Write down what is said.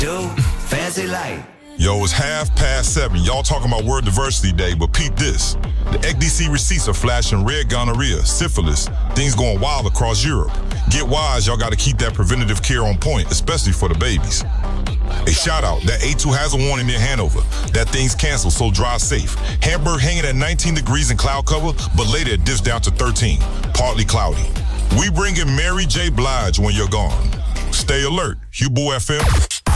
Do fancy light. Yo, it's 7:30. Y'all talking about World Diversity Day, but peep this. The ECDC receipts are flashing red gonorrhea, syphilis, things going wild across Europe. Get wise, y'all gotta keep that preventative care on point, especially for the babies. A shout out, that A2 has a warning near Hanover. That thing's canceled, so drive safe. Hamburg hanging at 19 degrees in cloud cover, but later it dips down to 13, partly cloudy. We bring in Mary J. Blige when you're gone. Stay alert, Hubo FM.